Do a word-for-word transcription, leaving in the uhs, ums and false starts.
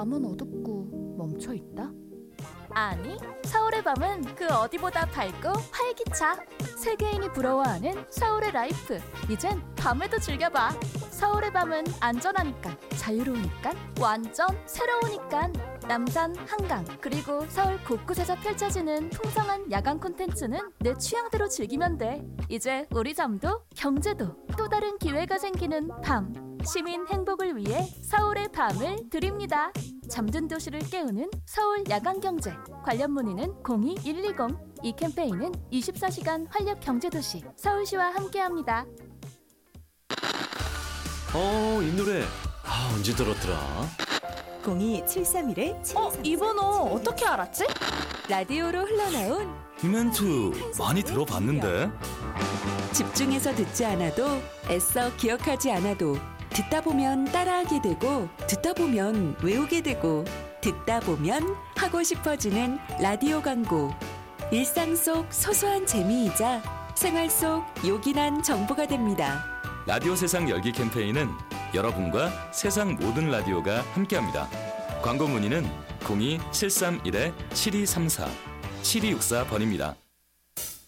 밤은 어둡고 멈춰 있다? 아니, 서울의 밤은 그 어디보다 밝고 활기차. 세계인이 부러워하는 서울의 라이프. 이젠 밤에도 즐겨봐. 서울의 밤은 안전하니까, 자유로우니까, 완전 새로우니까. 남산, 한강, 그리고 서울 곳곳에서 펼쳐지는 풍성한 야간 콘텐츠는 내 취향대로 즐기면 돼. 이제 우리 잠도 경제도 또 다른 기회가 생기는 밤. 시민 행복을 위해 서울의 밤을 드립니다. 잠든 도시를 깨우는 서울 야간경제. 관련 문의는 공이 일이공. 이 캠페인은 이십사 시간 활력 경제도시 서울시와 함께합니다. 어, 이 노래 아, 언제 들었더라? 공이 칠삼일 어? 이 번호 어떻게 알았지? 라디오로 흘러나온 이 멘트 많이 들어봤는데. 집중해서 듣지 않아도 애써 기억하지 않아도 듣다 보면 따라하게 되고 듣다 보면 외우게 되고 듣다 보면 하고 싶어지는 라디오 광고. 일상 속 소소한 재미이자 생활 속 요긴한 정보가 됩니다. 라디오 세상 열기 캠페인은 여러분과 세상 모든 라디오가 함께합니다. 광고 문의는 공이 칠삼일 칠이삼사 칠이육사 번입니다.